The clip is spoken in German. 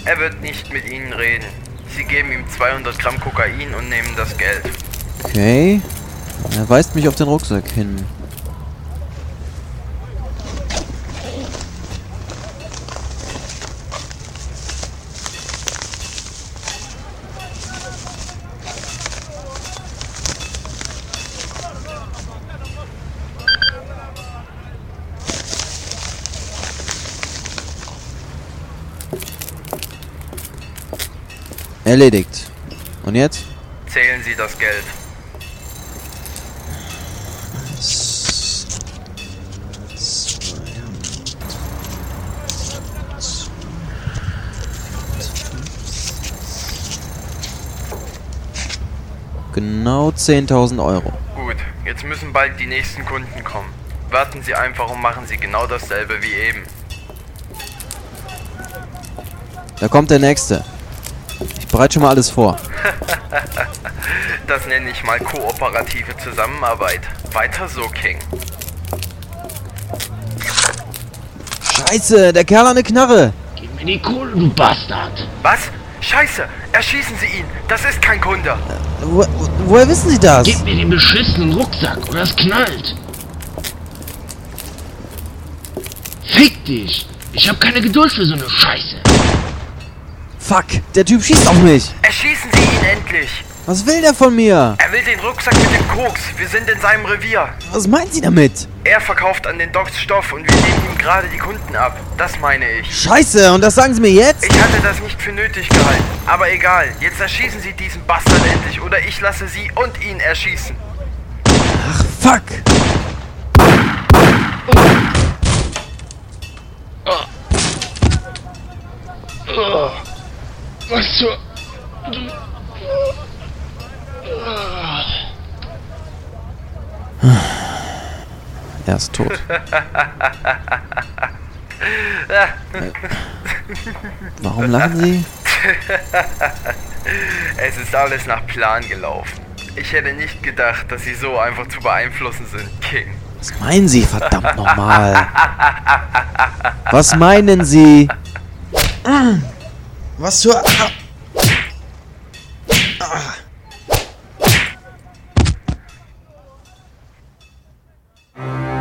Er wird nicht mit Ihnen reden. Sie geben ihm 200 Gramm Kokain und nehmen das Geld. Okay. Er weist mich auf den Rucksack hin. Erledigt. Und jetzt? Zählen Sie das Geld. Genau 10.000 Euro. Gut, jetzt müssen bald die nächsten Kunden kommen. Warten Sie einfach und machen Sie genau dasselbe wie eben. Da kommt der Nächste. Ich bereite schon mal alles vor. Das nenne ich mal kooperative Zusammenarbeit. Weiter so, King. Scheiße, der Kerl hat eine Knarre. Gib mir die Kohle, du Bastard! Was? Scheiße! Erschießen Sie ihn! Das ist kein Kunde! Woher wissen Sie das? Gib mir den beschissenen Rucksack oder es knallt! Fick dich! Ich hab keine Geduld für so eine Scheiße! Fuck, der Typ schießt auf mich. Erschießen Sie ihn endlich! Was will der von mir? Er will den Rucksack mit dem Koks. Wir sind in seinem Revier. Was meinen Sie damit? Er verkauft an den Docks Stoff und wir nehmen ihm gerade die Kunden ab. Das meine ich. Scheiße, und das sagen Sie mir jetzt? Ich hatte das nicht für nötig gehalten. Aber egal, jetzt erschießen Sie diesen Bastard endlich oder ich lasse Sie und ihn erschießen. Ach, fuck. Was zur... Er ist tot. Warum lachen Sie? Es ist alles nach Plan gelaufen. Ich hätte nicht gedacht, dass Sie so einfach zu beeinflussen sind, King. Was meinen Sie, verdammt nochmal? Was meinen Sie? Was zur...